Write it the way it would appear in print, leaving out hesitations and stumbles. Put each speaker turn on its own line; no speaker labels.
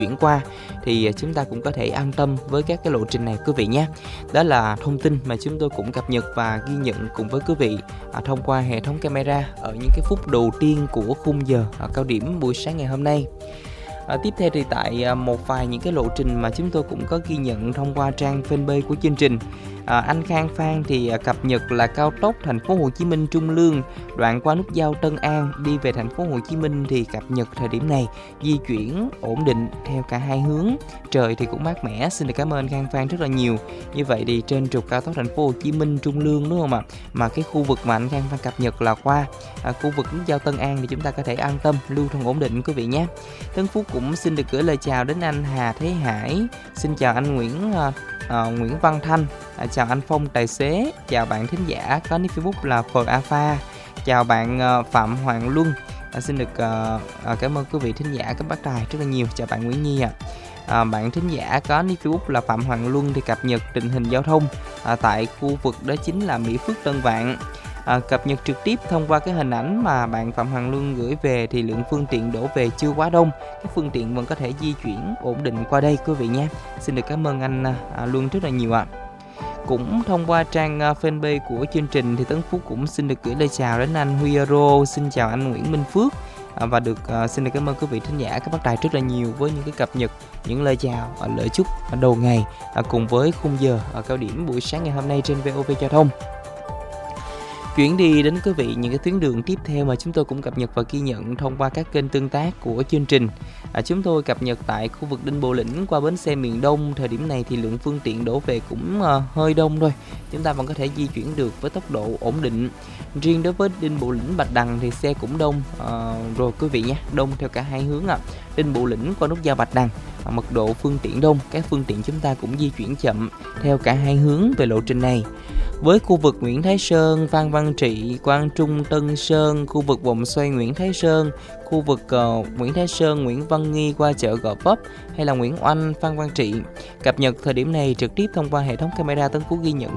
chuyển qua thì chúng ta cũng có thể an tâm với các cái lộ trình này quý vị nhé. Đó là thông tin mà chúng tôi cũng cập nhật và ghi nhận cùng với quý vị thông qua hệ thống camera ở những cái phút đầu tiên của khung giờ cao điểm buổi sáng ngày hôm nay. Tiếp theo thì tại một vài những cái lộ trình mà chúng tôi cũng có ghi nhận thông qua trang fanpage của chương trình. Anh Khang Phan thì cập nhật là cao tốc thành phố Hồ Chí Minh Trung Lương đoạn qua nút giao Tân An đi về thành phố Hồ Chí Minh thì cập nhật thời điểm này di chuyển ổn định theo cả hai hướng. Trời thì cũng mát mẻ. Xin được cảm ơn anh Khang Phan rất là nhiều. Như vậy thì trên trục cao tốc thành phố Hồ Chí Minh Trung Lương đúng không ạ? Mà cái khu vực mà anh Khang Phan cập nhật là qua khu vực nút giao Tân An thì chúng ta có thể an tâm lưu thông ổn định quý vị nhé. Tân Phúc cũng xin được gửi lời chào đến anh Hà Thế Hải. Xin chào anh Nguyễn Văn Thanh. Chào anh Phong tài xế. Chào bạn thính giả có nick Facebook là Phờ Alpha. Chào bạn Phạm Hoàng Luân. Xin được cảm ơn quý vị thính giả các bác đài rất là nhiều. Chào bạn Nguyễn Nhi bạn thính giả có nick Facebook là Phạm Hoàng Luân thì cập nhật tình hình giao thông tại khu vực đó chính là Mỹ Phước Tân Vạn. Cập nhật trực tiếp thông qua cái hình ảnh mà bạn Phạm Hoàng Luân gửi về thì lượng phương tiện đổ về chưa quá đông, các phương tiện vẫn có thể di chuyển ổn định qua đây quý vị nhé. Xin được cảm ơn anh Luân rất là nhiều ạ. Cũng thông qua trang fanpage của chương trình thì Tấn Phúc cũng xin được gửi lời chào đến anh Huy Euro, xin chào anh Nguyễn Minh Phước và được xin được cảm ơn quý vị thính giả các bác đài rất là nhiều với những cái cập nhật, những lời chào lời chúc đầu ngày cùng với khung giờ cao điểm buổi sáng ngày hôm nay trên VOV Giao thông. Chuyển đi đến quý vị những cái tuyến đường tiếp theo mà chúng tôi cũng cập nhật và ghi nhận thông qua các kênh tương tác của chương trình. Chúng tôi cập nhật tại khu vực Đinh Bộ Lĩnh qua bến xe miền Đông. Thời điểm này thì lượng phương tiện đổ về cũng hơi đông thôi. Chúng ta vẫn có thể di chuyển được với tốc độ ổn định. Riêng đối với Đinh Bộ Lĩnh Bạch Đằng thì xe cũng đông rồi quý vị nhé, đông theo cả hai hướng Đinh Bộ Lĩnh qua nút giao Bạch Đằng mật độ phương tiện đông, các phương tiện chúng ta cũng di chuyển chậm theo cả hai hướng về lộ trình này. Với khu vực Nguyễn Thái Sơn, Phan Văn Trị, Quang Trung, Tân Sơn, khu vực vòng xoay Nguyễn Thái Sơn, khu vực Nguyễn Thái Sơn, Nguyễn Văn Nghi qua chợ Gò Vấp hay là Nguyễn Oanh, Phan Văn Trị. Cập nhật thời điểm này trực tiếp thông qua hệ thống camera Tân Phú ghi nhận